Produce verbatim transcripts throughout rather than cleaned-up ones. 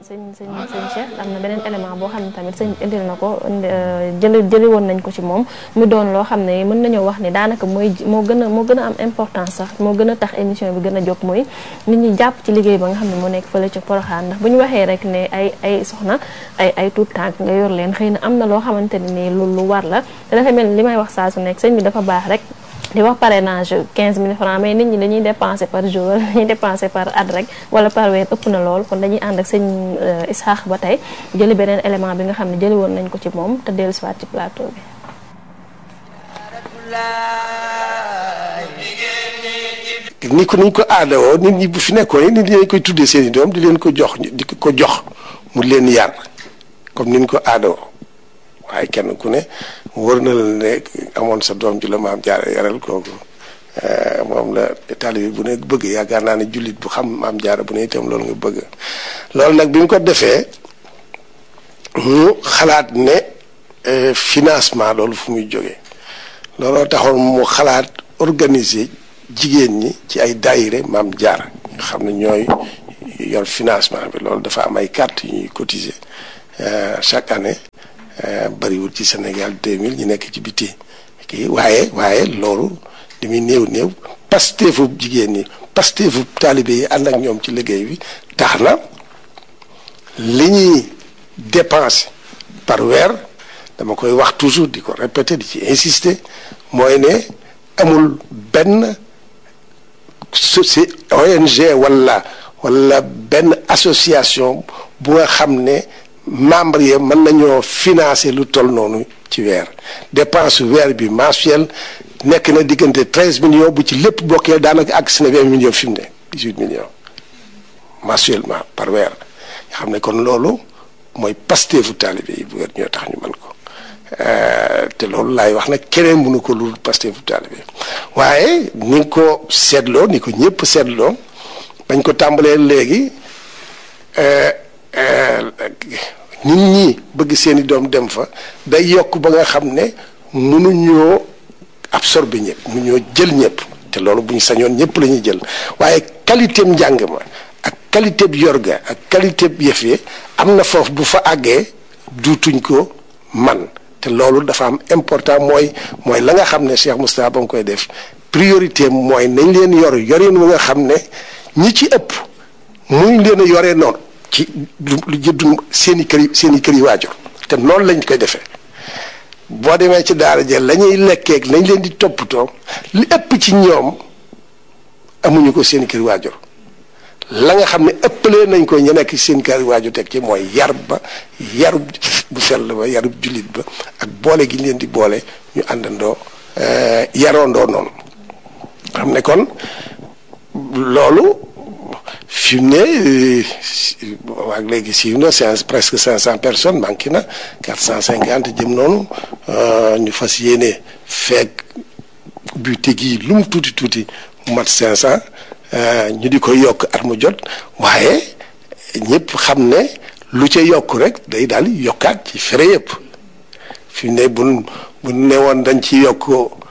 sëñ sëñ sëñ Cheikh am na beneen élément boo xam ne tamit sëñ indil na ko jëli jëli woon nañ ko ci moom mu doon loo xam ne mën nañoo wax ni daanaka mooy moo gën a moo gën a am importance sax moo gën a tax émission bi gën a jóg mooy nit ñi jàpp ci liggéey ba nga xam ne moo nekk fële ca Porokhane ndax bu ñu waxee rek ne ay ay soxna ay ay tuut tànk nga yor leen xëy na am na loo xamante ne nii lu lu war la te dafa mel ni li may wax saa su nekk sëñ bi dafa baax rek di wax parrainage quinze mille francs mais nit ñi dañuy dépenser par jour wala dañuy dépenser par at rek wala par weer ëpp na lool kon dañuy ànd ak sëñ Isaax ba tey jëli beneen élément bi nga xam ne jëli woon nañ ko ci moom te dellu si waat ci plateau bi. ni ko niñ ko aadawoo nit ñi bu fi nekkoon nit ñi dañ koy tuddee seen i doom di leen ko jox di ko jox mu leen yar comme niñ ko aadawoo waaye kenn ku ne wër na la ne amoon sa doom ju la maam jaara yaral kooku moom la taalibe bu ne bëgg yaakaar naa ne jullit bu xam maam jaara bu ne itam loolu nga bëgg loolu nag bi mu ko defee mu xalaat ne financement loolu fu muy jógee looloo taxoon mu xalaat organiser jigéen ñi ci ay daayire maam jaara nga xam ne ñooy yor financement bi loolu dafa am ay carte yu ñuy cotiser chaque année bariwul ci Sénégal deux mille ñu nekk ci biti kii waaye waaye loolu li muy néew néew pasteefu jigéen ñi pasteefu taalibe yi ànd ak ñoom ci liggéey bi tax na li ñuy dépenser par weer dama koy wax toujours di ko répéter di ci insister mooy ne amul benn soci O N G wala wala benn association bu nga xam ne membre yi mën nañoo financer lu toll noonu ci weer dépense weer bi mensuel nekk na diggante treize millions bu ci lépp bokkee daanaka ak si na vingt millions fi mu ne dix-huit millions mensuellement par weer nga xam ne kon loolu mooy pasteefu taalibe yi bu weer ñoo tax ñu mën ko te loolu laay wax nag keneen mënu ko lu pasteefu taalibe waaye ni nga ko seetloo ni ko ñëpp seetloo bañ ko tàmbalee léegi nit ñi bëgg seeni doom dem fa day yokk ba nga xam ne mënuñoo absorber ñëpp mënuñoo jël ñëpp te loolu bu ñu sañoon ñëpp la ñuy jël waaye qualité njàng ma ak qualité bi yorga ak qualité bi yëf yi am na foofu bu fa àggee duutuñ ko man te loolu dafa am important mooy mooy la nga xam ne Cheikh Moustapha ba nga koy def priorité mooy nañ leen yor yorin wu nga xam ne ñi ci ëpp muñ leen a yoree noonu ci lu jëddu seen i kër yi seen i kër yi waajur te noonu lañ koy defee boo demee ci daara jël la ñuy lekkeeg lañ leen di toppatoo li ëpp ci ñoom amuñu ko seen i kër waajur la nga xam ne ëppalee nañ ko ñu nekk seen kër waajur teg ci mooy yar ba yarub bu sell ba yarub jullit ba ak boole gi leen di boole ñu àndandoo yaroondoo noonu xam ne kon loolu fi mu ne waag léegi siiw na c'est presque cinq cent personnes manqué na quatre cent cinquante jëm noonu ñu fas yéene feeg bu tegi lu mu tuuti tuuti mu mat cinq cent ñu di ko yokk at mu jot waaye ñëpp xam ne lu ca yokk rek day daal yokkaat ci fere yëpp fi mu ne bu bu ne woon dañ ci yokk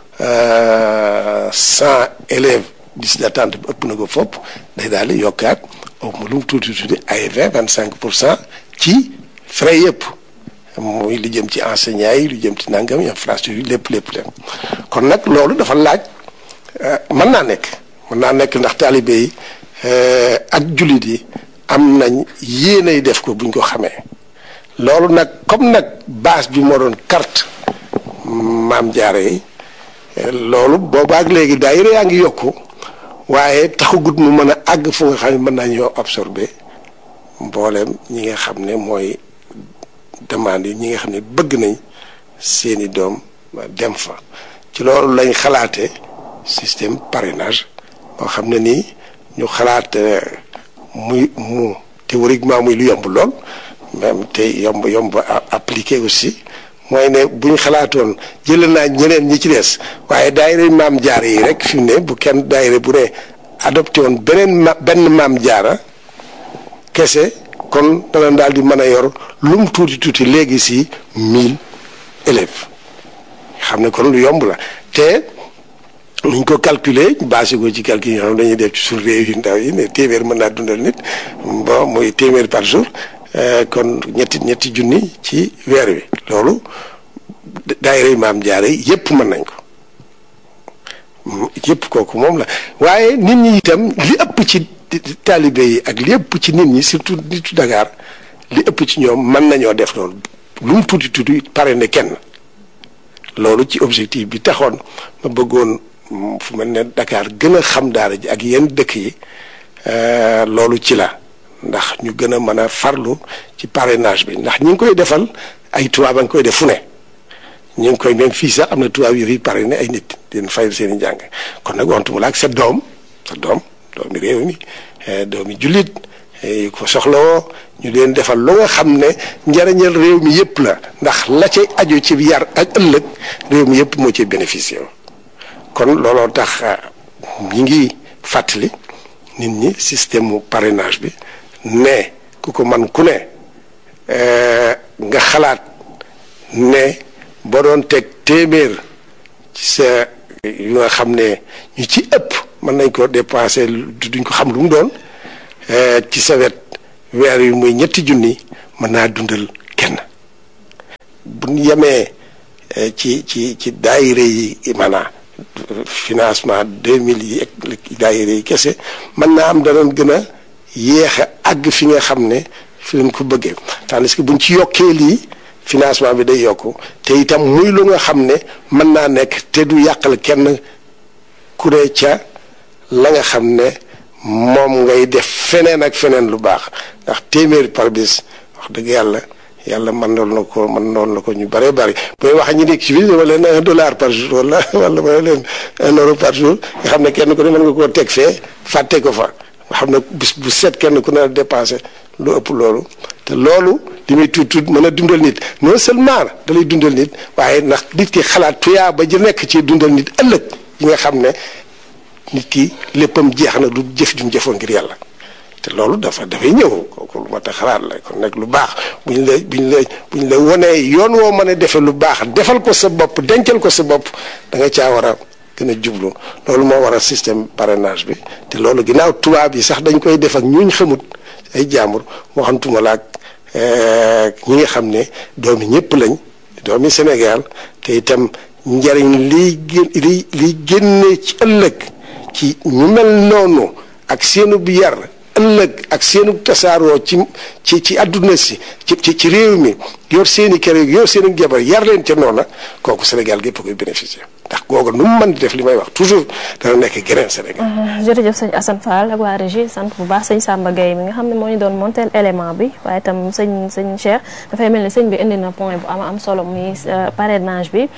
cent élèves liste d'attente bi ëpp na ko fopp day daal di yokkaat au lu mu tuuti tuuti ay vingt vingt cinq pour cent ci frais yëpp muy lu jëm ci enseignants yi lu jëm ci nangam infrastructure yi lépp lépp lépp kon nag loolu dafa laaj mën naa nekk mën naa nekk ndax taalibe yi ak jullit yi am nañ yéenay def ko buñ ko xamee loolu nag comme nag base bi moo doon carte maam jaare yi loolu boobaak léegi daayira yaa ngi yokku waaye taxagut mu mën a àgg fu nga xam ne mën naa ñoo absorber mbooleem ñi nga xam ne mooy demande yi ñi nga xam ne bëgg nañ seeni doom dem fa ci loolu lañ xalaate système parrainage boo xam ne nii ñu xalaat muy mu théoriquement muy lu yomb lool même te yomb yomb appliqué aussi mooy ne bu ñu xalaatoon jël naa ñeneen ñi ci des waaye daayira maam jaara yi rek fi mu ne bu kenn daayira bu ne adopté woon beneen ma benn maam jaara kese kon dana daal di mën a yor lu mu tuuti tuuti léegi si mille élèves xam ne kon lu yomb la te nuñ ko calculer basé ko ci calcul yi xam dañuy def ci suñu réew yu ndaw yi ne téeméer mën naa dundal nit bon mooy téeméer par jour kon ñetti ñetti junni ci weer wi loolu daayira Maam Jaara yépp mën nañ ko yépp kooku moom la waaye nit ñi itam li ëpp ci taalibe yi ak li ëpp ci nit ñi surtout nitu Dakar li ëpp ci ñoom mën nañoo def loolu lu mu tuuti tuuti pare ne kenn loolu ci objectif bi taxoon ma bëggoon fu mel ne Dakar gën a xam daara ji ak yenn dëkk yi loolu ci la ndax ñu gën a mën a farlu ci parrainage bi ndax ñu ngi koy defal ay tubaab a ngi koy def fu ne ñu ngi koy même fii sax am na tubaab yu fi parrainé ay nit dina fayal seen i njàng kon nag wantuma la ak sa doom sa doom doomi réew mi doomi jullit yu ko soxlawoo ñu leen defal lu nga xam ne njariñal réew mi yëpp la ndax la cay aju ci yar ak ëllëg réew mi yëpp moo ci bénéficié kon looloo tax ñi ngi fàttali nit ñi système mu parrainage bi ne ku ko man ku ne nga xalaat ne boo doon teg téeméer ci sa yu nga xam ne ñu ci ëpp mën nañ ko dépensé duñ ko xam lu mu doon ci sa wet weer yu muy ñetti junni mën naa dundal kenn bu ñu yemee ci ci ci daayira yi maanaam financement deux mille yi ak daayira yi kese mën naa am danañ gën a yéex a àgg fi nga xam ne fi leen ko bëggee tandis que buñ ci yokkee lii financement bi day yokku te itam muy lu nga xam ne mën naa nekk te du yàqal kenn ku ne ca la nga xam ne moom ngay def feneen ak feneen lu baax ndax téeméeri par bis wax dëgg yàlla yàlla mën noon na ko mën noon na ko ñu bëree bëri booy wax ñu nekk ci biir dama leen un dollar par jour wala wala ma leen un euro par jour nga xam ne kenn ku ne mën nga koo teg fee fàtte ko fa nga xam ne bis bu set kenn ku ne dépensé lu ëpp loolu te loolu li muy tuut tuut mën a dundal nit non seulement da lay dundal nit waaye ndax nit ki xalaat tuyaa ba ji nekk ci dundal nit ëllëg yi nga xam ne nit ki léppam jeex na du jëf jum jëfoon ngir yàlla te loolu dafa dafay ñëw kooku lu mat a xalaat la kon nag lu baax bu ñu la bu ñu la bu ñu la wonee yoon woo mën a defee lu baax defal ko sa bopp dencal ko sa bopp da nga caa war a gën a jublu loolu moo war a système parrainage bi te loolu ginnaaw tubaab yi sax dañ koy def ak ñuñ xamut ay jaambur waxantuma la ak ñi nga xam ne doomi ñëpp lañ doomi Sénégal te itam njariñ liy gén li liy génne ci ëllëg ci ñu mel noonu ak seenu bi yar ëllëg ak seenu tasaaroo ci ci ci àdduna si ci ci ci réew mi yor seeni kër yor seeni jabar yar leen ca noona kooku Sénégal gépp koy bénéficier ndax googu nu mu mën di def li may wax toujours dana nekk geneen Sénégal. jërëjëf sëñ Assane Fall ak waa régie sant bu baax sëñ Samba Gueye mi nga xam ne moo ñu doon montel élément bi waaye itam sëñ sëñ Cheikh dafay mel ni sëñ bi indi na point bu am am solo muy parrainage bi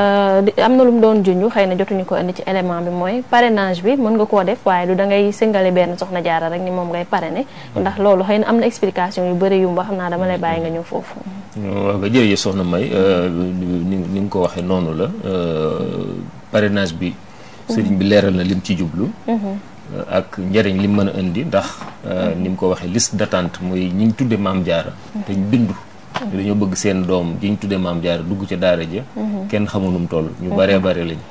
am na lu mu doon junj xëy na jotuñu ko indi ci élément bi mooy parrainage bi mën nga koo def waaye du da ngay singale benn soxna jaara rek ni moom ngay parrainer ndax loolu xëy na am na explication yu bëri yu mba xam naa dama lay bàyyi nga ñëw foofu. waaw nga jërëjëf soxna May ni ni nga ko waxee noonu la parrainage bi sëriñ bi leeral na lim ci jublu ak njëriñ lim mën a indi ndax ni mu ko waxee liste d'attente mooy ñi ñu tudde maam jaara te ñu bindu dañoo bëgg seen doom ji ñu tudde maam jaara dugg ca daara ja kenn xamunum toll ñu baree bare lañ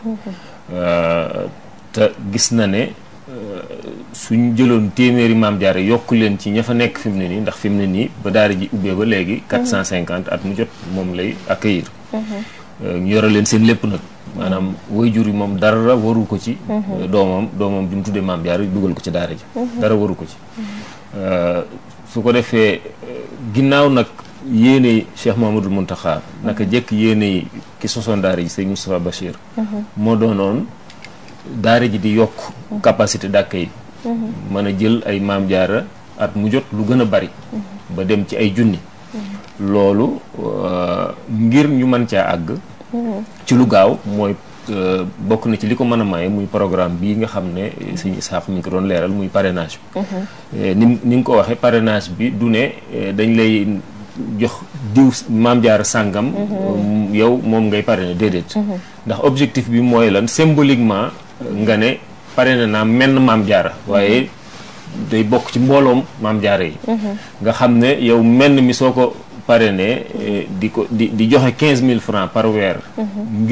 te gis na ne suñ jëloon téeméeri maam jaara yokk leen ci ña fa nekk fi mu ne nii ndax fi mu ne nii ba daara ji ubbee ba léegi quatre cent cinquante at mu jot moom lay accueillir ñu yore leen seen lépp nag maanaam waajur yi moom dara waru ko ci doomam doomam bi mu tuddee maam jaara dugal ko ci daara ji dara waru ko ci su ko defee ginnaaw nag yéene Cheikh Mamadou Mountakha naka jekk yéene ki sosoon daara ji sëñ Moustapha Bachir moo doonoon daara ji di yokk capacité d'accueil mën a jël ay maam jaara at mu jot lu gën a bari ba dem ci ay junni loolu ngir ñu mën caa àgg ci lu gaaw mooy bokk na ci li ko mën a maye muy programme bii nga xam ne sëñ Isaax mi ngi ko doon leeral muy parrainage bi ni ni nga ko waxee parrainage bi du ne dañ lay jox diw maam jaara sàngam yow moom ngay parrainer déedéet ndax objectif bi mooy lan symboliquement nga ne parrainé naa menn maam jaara waaye day bokk ci mbooloom maam jaara yi nga xam ne yow menn mi soo ko parrainé di ko di di joxe quinze mille francs par weer ngir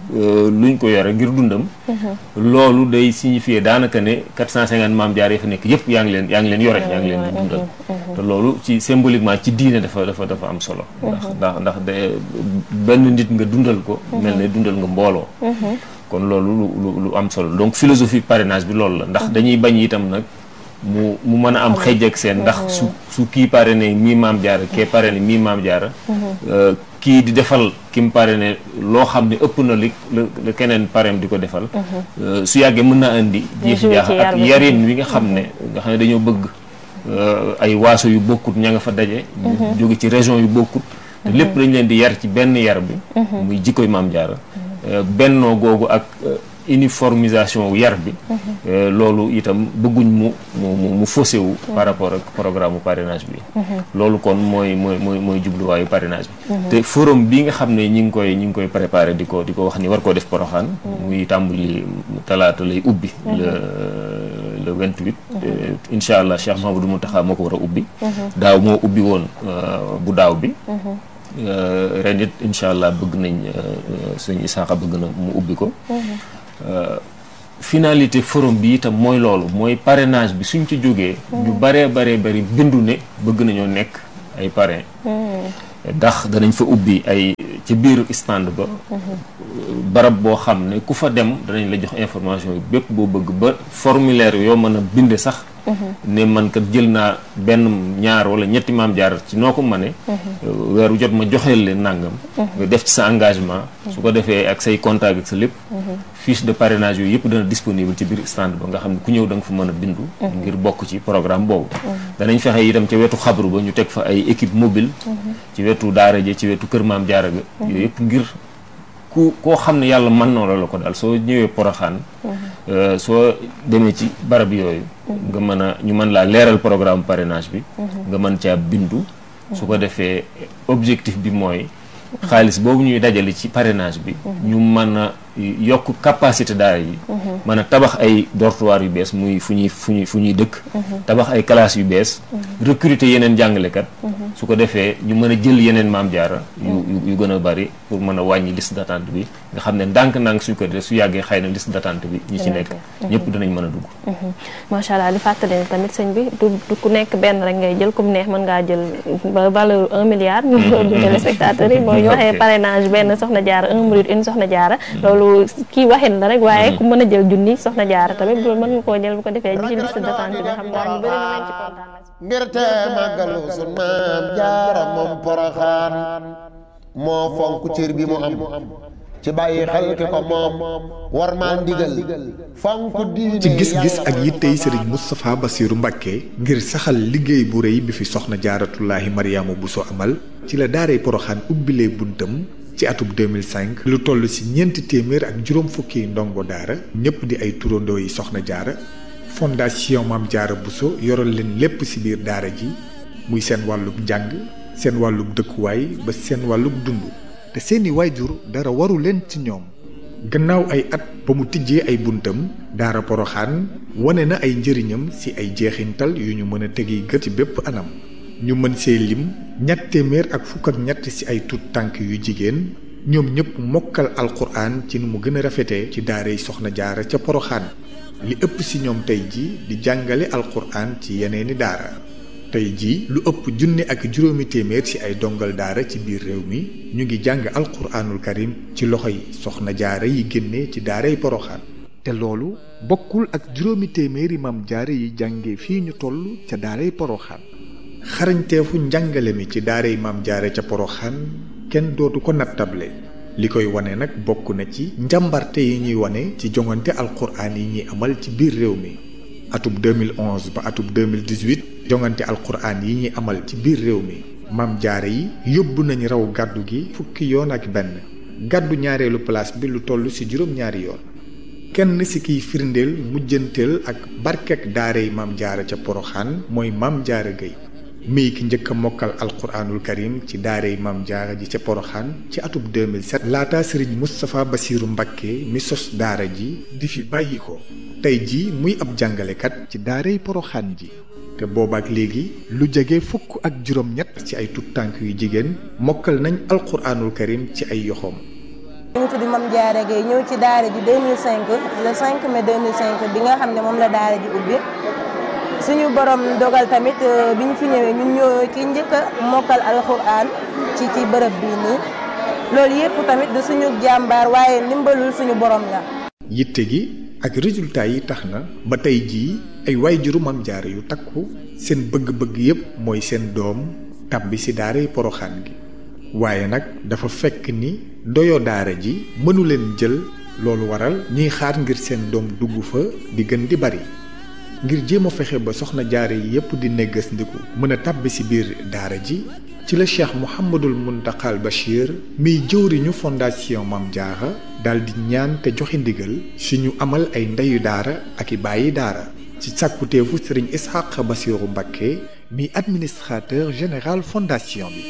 luñ ko yore ngir dundam loolu day signifier daanaka ne quatre cent cinquante maam jaar yi fa nekk yëpp yaa ngi leen yaa ngi leen yore yaa ngi leen di dundal te loolu ci symboliquement ci diine dafa dafa dafa am solo ndax ndax ndax de benn nit nga dundal ko mel ne dundal nga mbooloo kon loolu lu lu am solo donc philosophie parrainage bi loolu la ndax dañuy bañ itam nag mu mu mën a am xëj ak seen ndax su su kii parrainé mii maam jaara kee parrainé mii maam jaara kii di defal ki mu parrainé loo xam ne ëpp na li la keneen parrain di ko defal su yàggee mën naa indi jiixi jaax ak yarin wi nga xam ne nga xam ne dañoo bëgg ay waaso yu bokkut ña nga fa daje jóge ci région yu bokkut te lépp dañ leen di yar ci benn yar bi muy jikkoy maam jaara bennoo googu ak uniformisation wu yar bi loolu itam bëgguñ mu mu mu faussé wu par rapport ak programme parrainage bi loolu kon mooy mooy mooy mooy jubluwaayu parrainage bi te forum bi nga xam ne ñi ngi koy ñi ngi koy préparé di ko di ko wax ni war koo def Porokhane muy tàmbali talaata lay ubbi le le vingt-huit incha allah Cheikh Mahamadou Mountakha moo ko war a ubbi daaw moo ubbi woon bu daaw bi ren it incha allah bëgg nañ sëñ Isaaxa bëgg na mu ubbi ko finalité forum bi itam mooy loolu mooy parrainage bi suñ ci jógee ñu baree baree bari bindu ne bëgg nañoo nekk ay parrain ndax danañ fa ubbi ay ci biir stand ba barab boo xam ne ku fa dem danañ la jox information yi bépp boo bëgg ba formulaire yoo mën a binde sax ne man kat jël naa benn ñaar wala ñetti maam jaar ci noo ko mëne weeru jot ma joxeel leen nàngam nga def ci sa engagement su ko defee ak say contact ak sa lépp fiche de parrainage yooyu yëpp dana disponible ci biir stand ba nga xam ne ku ñëw da nga fa mën a bindu ngir bokk ci programme boobu danañ fexe itam ca wetu xabru ba ñu teg fa ay équipe mobile ci wetu daara ji ci wetu kër maam jaara ga yooyu yëpp ngir ku koo xam ne yàlla mën na la ko daal soo ñëwee Porokhane soo demee ci barab yooyu nga mën a ñu mën laa leeral programme parrainage bi nga mën caa bindu su ko defee objectif bi mooy xaalis boobu ñuy dajale ci parrainage bi ñu mën a yokk capacité daara yi mën a tabax ay dortoir yu bees muy fu ñuy fu ñuy fu ñuy dëkk tabax ay classes yu bees recruter yeneen jàngalekat su ko defee ñu mën a jël yeneen maam jaara yu yu gën a bari pour mën a wàññi liste d'attente bi nga xam ne ndànk-ndànk suñ ko def su yàggee xëy na liste d'attente bi ñi ci nekk ñëpp dinañ mën a dugg macha allah di fàttali ne tamit sëñ bi du ku nekk benn rek ngay jël comme neex mën ngaa jël ba valeur un milliard ñu ko du téléspectateurs yi mooy ñu waxee parrainage benn soxna jaara un mouride une soxna jaara loolu kii waxin la rek waaye ku mën a jël junni soxna jaara tamit mën nga koo jël bu ko defee ñu ci liste d'attente bi xam naa ñu bëri nañ ci kontaan ngir te màggalu sun maam jaara moom Porokhane moo fonk cër bi mu am ci bàyyi xel ki ko moom war maa ndigal fonk diine ci gis-gis ak yittey Serigne Moustapha Bassirou Mbacké ngir saxal liggéey bu rëy bi fi soxna jaaratullaahi Mariama Bousso amal ci la daaray Porokhane ubbilee buntam ci atub deux mille cinq lu toll ci ñeenti téeméer ak juróom fukki ndongo daara ñëpp di ay turandoo yi soxna jaara fondation Mame Diarra Bousso yoral leen lépp ci biir daara ji muy seen wàllub njàng seen wàllub dëkkuwaay ba seen wàllub dund te seeni waajur dara waru leen ci ñoom gannaaw ay at ba mu tijjee ay buntam daara Porokhane wane na ay njëriñam ci ay jeexintal yu ñu mën a tegi gët ci bépp anam ñu mën see lim ñett téeméer ak fukk ak ñett ci ay tut tànk yu jigéen ñoom ñëpp mokkal alquran ci nu mu gën a rafetee ci daaray soxna jaara ca Porokhane li ëpp ci ñoom tey ji di jàngale alquran ci yeneeni daara tey ji lu ëpp junni ak juróomi téeméer ci ay dongal daara ci biir réew mi ñu ngi jàng alquranul karim ci loxoy soxna jaara yi génne ci daaray Porokhane te loolu bokkul ak juróomi téeméeri maam jaara yi jànge fii ñu toll ca daaray Porokhane xarañteefu njàngale mi ci daaray maam jaara ca Porokhane kenn dootu ko nattable li koy wane nag bokk na ci njàmbarte yi ñuy wane ci jongante alquran yi ñuy amal ci biir réew mi atub deux mille onze ba atub deux mille dix-huit jongante alquran yi ñuy amal ci biir réew mi maam jaara yi yóbbu nañ raw gàddu gi fukki yoon ak benn gàddu ñaareelu place bi lu toll ci juróom-ñaari yoon kenn ci kiy firndeel mujjanteel ak barkek daaray maam jaara ca Porokhane mooy maam jaara Gueye mii ki njëkk a mokkal alquranul karim ci daaray maam jaara ji ca Porokhane ci atub deux mille sept laata Serigne Moustapha Bassirou Mbacké mi sos daara ji di fi bàyyi ko tey ji muy ab jàngalekat ci daaray Porokhane ji te boobaak léegi lu jege fukk ak juróom-ñett ci ay tut tànk yu jigéen mokkal nañ alquranul karim ci ay yoxoom ñu tudd Mame Diarra Gueye ñëw ci daara ji deux mille cinq le cinq mai deux mille cinq bi nga xam ne moom la daara ji ubbi suñu borom dogal tamit bi ñu fi ñëwee ñun ñoo ki njëkk a mokkal alxuraan ci ci bërëb bii nii loolu yëpp tamit du suñu jàmbaar waaye ndimbalul suñu borom la. yitte gi ak résultat yi tax na ba tey jii ay waajuru Mame Diarra yu takku seen bëgg-bëgg yépp mooy seen doom tàbbi ci daaray Poroxaan gi waaye nag dafa fekk ni doyo daara ji mënu leen jël loolu waral ñiy xaar ngir seen doom dugg fa di gën di bari ngir jéem a fexe ba soxna jaare yi yépp di neggas ndiku mën a tàbbi ci biir daara ji ci la Cheikh Mouhamadul Muntaxal Bachir miy jëwriñu fondation Mame Diarra daldi ñaan te joxe ndigal suñu amal ay ndeyu daara ak i bàyyi daara ci sàkkuteefu Serigne Ishaq Bassirou Mbacké mi administrateur général fondation bi.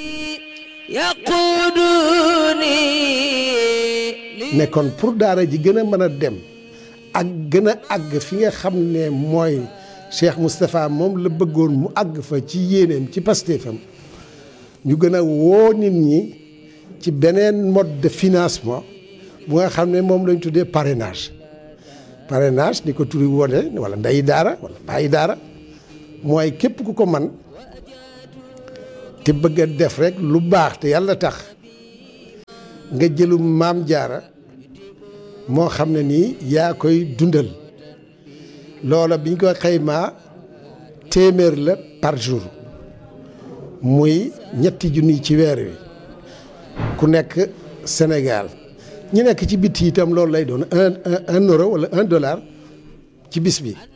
ne kon pour daara ji gën a mën a dem ak gën a àgg fi nga xam ne mooy Cheikh Moustapha moom la bëggoon mu àgg fa ci yéeneem ci pastéefam ñu gën a woo nit ñi ci beneen mode de financement bu nga xam ne moom lañ tuddee parrainage parrainage ni ko turi wone wala ndeyi daara wala bàyyi daara mooy képp ku ko man te bëgg a def rek lu baax te yàlla tax nga jëlu Mame Diarra moo xam ne nii yaa koy dundal loola biñ ko xaymaa téeméer la par jour muy ñetti junni ci weer wi ku nekk Sénégal ñi nekk ci bitti itam loolu lay doon un un euro wala un dollar ci bis bi